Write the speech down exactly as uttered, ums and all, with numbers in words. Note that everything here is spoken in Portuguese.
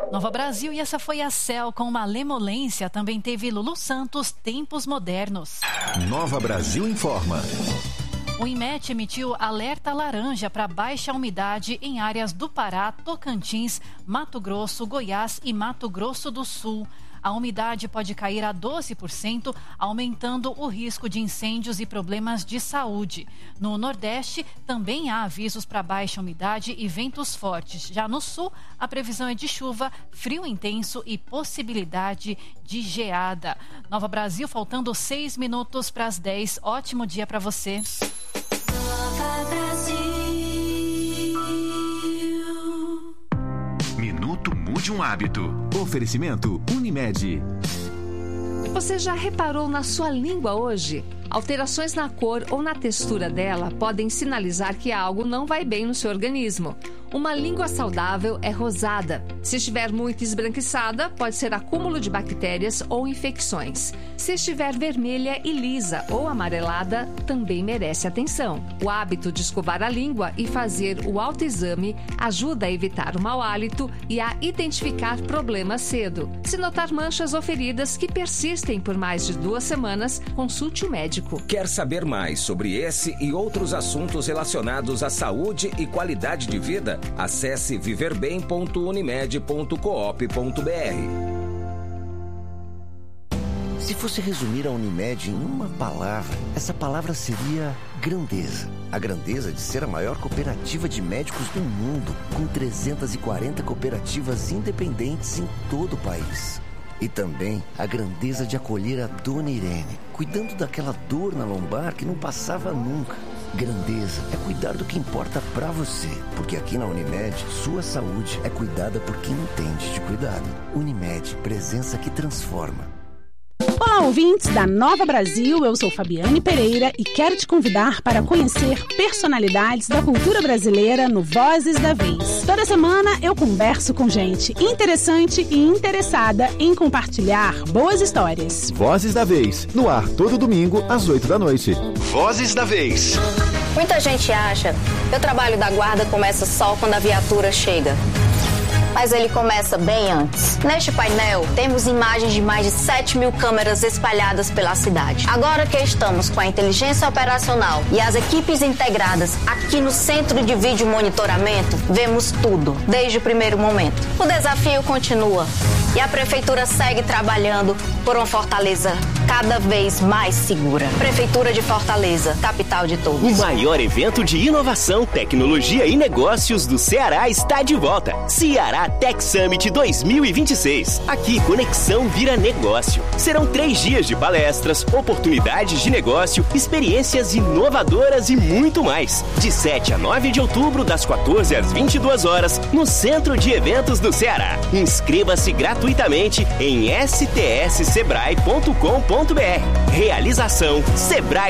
Nova Brasil, e essa foi a Cel com Malemolência. Também teve Lulu Santos, Tempos Modernos. Nova Brasil informa. O INMET emitiu alerta laranja para baixa umidade em áreas do Pará, Tocantins, Mato Grosso, Goiás e Mato Grosso do Sul. A umidade pode cair a doze por cento, aumentando o risco de incêndios e problemas de saúde. No Nordeste, também há avisos para baixa umidade e ventos fortes. Já no Sul, a previsão é de chuva, frio intenso e possibilidade de geada. Nova Brasil, faltando seis minutos para as dez. Ótimo dia para você. Nova Brasil. Minuto Mude um Hábito. Oferecimento Unimed. Você já reparou na sua língua hoje? Alterações na cor ou na textura dela podem sinalizar que algo não vai bem no seu organismo. Uma língua saudável é rosada. Se estiver muito esbranquiçada, pode ser acúmulo de bactérias ou infecções. Se estiver vermelha e lisa ou amarelada, também merece atenção. O hábito de escovar a língua e fazer o autoexame ajuda a evitar o mau hálito e a identificar problemas cedo. Se notar manchas ou feridas que persistem por mais de duas semanas, consulte o médico. Quer saber mais sobre esse e outros assuntos relacionados à saúde e qualidade de vida? Acesse viver bem ponto unimed ponto coop ponto br. Se fosse resumir a Unimed em uma palavra, essa palavra seria grandeza. A grandeza de ser a maior cooperativa de médicos do mundo, com trezentas e quarenta cooperativas independentes em todo o país. E também a grandeza de acolher a Dona Irene, cuidando daquela dor na lombar que não passava nunca. Grandeza é cuidar do que importa pra você, porque aqui na Unimed, sua saúde é cuidada por quem entende de cuidado. Unimed, presença que transforma. Olá, ouvintes da Nova Brasil, eu sou Fabiane Pereira e quero te convidar para conhecer personalidades da cultura brasileira no Vozes da Vez. Toda semana eu converso com gente interessante e interessada em compartilhar boas histórias. Vozes da Vez, no ar todo domingo às oito da noite. Vozes da Vez. Muita gente acha que o trabalho da guarda começa só quando a viatura chega. Mas ele começa bem antes. Neste painel, temos imagens de mais de sete mil câmeras espalhadas pela cidade. Agora que estamos com a inteligência operacional e as equipes integradas aqui no Centro de Vídeo Monitoramento, vemos tudo, desde o primeiro momento. O desafio continua e a Prefeitura segue trabalhando por uma Fortaleza cada vez mais segura. Prefeitura de Fortaleza, capital de todos. O maior evento de inovação, tecnologia e negócios do Ceará está de volta. Ceará Tech Summit dois mil e vinte e seis. Aqui, conexão vira negócio. Serão três dias de palestras, oportunidades de negócio, experiências inovadoras e muito mais. De sete a nove de outubro, das quatorze às vinte e duas horas, no Centro de Eventos do Ceará. Inscreva-se gratuitamente em s t s sebrae ponto com ponto b r. Realização Sebrae